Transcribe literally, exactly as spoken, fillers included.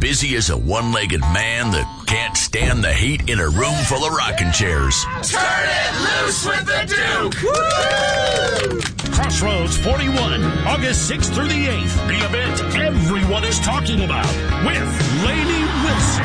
busy as a one-legged man that can't stand the heat in a room full of rocking chairs. Turn it loose with the Duke! Woo! Crossroads forty-one, August sixth through the eighth. The event everyone is talking about with Lainey Wilson.